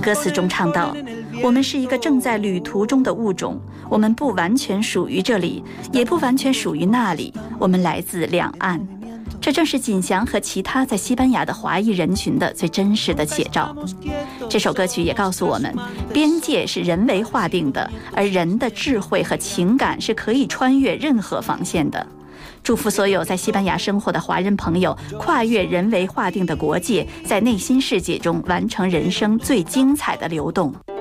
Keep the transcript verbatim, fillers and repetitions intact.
歌词中唱道：我们是一个正在旅途中的物种，我们不完全属于这里，也不完全属于那里，我们来自两岸。这正是锦祥和其他在西班牙的华裔人群的最真实的写照。这首歌曲也告诉我们，边界是人为划定的，而人的智慧和情感是可以穿越任何防线的。祝福所有在西班牙生活的华人朋友，跨越人为划定的国界，在内心世界中完成人生最精彩的流动。